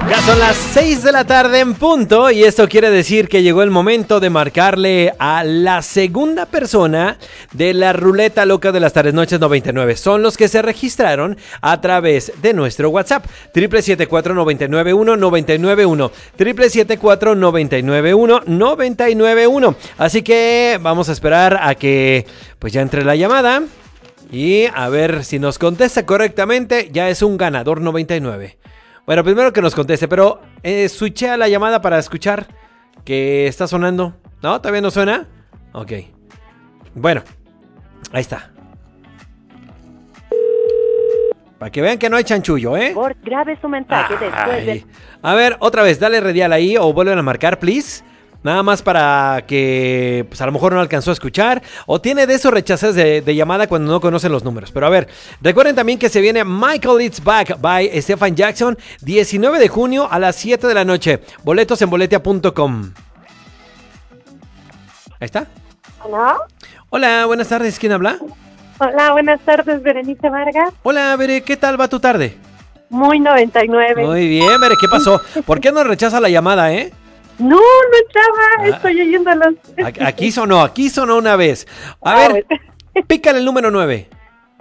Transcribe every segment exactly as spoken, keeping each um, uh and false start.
Ya son las seis de la tarde en punto y esto quiere decir que llegó el momento de marcarle a la segunda persona de la ruleta loca de las tardes noches noventa y nueve. Son los que se registraron a través de nuestro WhatsApp triple siete cuatro nueve nueve uno nueve nueve uno triple siete cuatro nueve nueve uno nueve nueve uno. Así que vamos a esperar a que pues ya entre la llamada y a ver si nos contesta correctamente. Ya es un ganador noventa y nueve. Bueno, primero que nos conteste, pero eh, switchea la llamada para escuchar que está sonando. ¿No? ¿Todavía no suena? Ok. Bueno, ahí está. Para que vean que no hay chanchullo, ¿eh? Por favor, grabe su mensaje Ay. después de... A ver, otra vez, dale redial ahí o vuelven a marcar, please. Nada más para que pues a lo mejor no alcanzó a escuchar o tiene de esos rechazos de, de llamada cuando no conocen los números. Pero a ver, recuerden también que se viene Michael It's Back by Stephen Jackson, diecinueve de junio a las siete de la noche. Boletos en boletia punto com. Ahí está. ¿Hola? Hola, buenas tardes, ¿quién habla? Hola, buenas tardes, Berenice Vargas. Hola, Bere, ¿qué tal va tu tarde? Muy noventa y nueve. Muy bien, Bere, ¿qué pasó? ¿Por qué no rechaza la llamada, eh? No, no entraba, Ah. estoy oyéndolos. Aquí sonó, aquí sonó una vez. A Ah, ver, bueno. pícale el número nueve.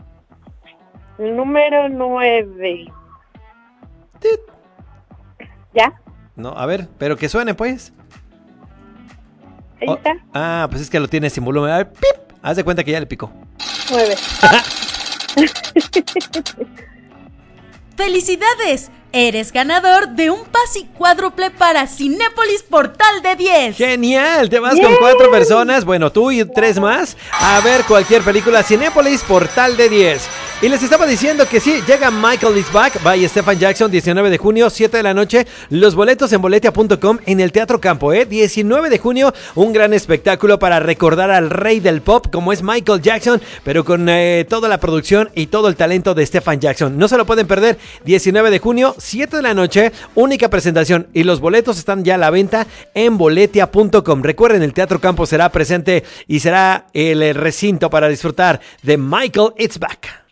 Número nueve. ¿Ya? No, a ver, pero que suene, pues. Ahí Oh, está. ah, pues es que lo tiene sin volumen. A ver, pip. Haz de cuenta que ya le picó. Nueve. ¡Felicidades! Eres ganador de un pase cuádruple para Cinépolis Portal de diez. ¡Genial! Te vas Bien. con cuatro personas, bueno, tú y tres más, a ver cualquier película Cinépolis Portal de diez. Y les estaba diciendo que sí, llega Michael Is Back by Stephen Jackson, diecinueve de junio, siete de la noche. Los boletos en boletia punto com en el Teatro Campo, ¿eh? diecinueve de junio, un gran espectáculo para recordar al rey del pop, como es Michael Jackson, pero con eh, toda la producción y todo el talento de Stephen Jackson. No se lo pueden perder, diecinueve de junio, siete de la noche, única presentación. Y los boletos están ya a la venta en boletia punto com. Recuerden, el Teatro Campo será presente y será el recinto para disfrutar de Michael It's Back.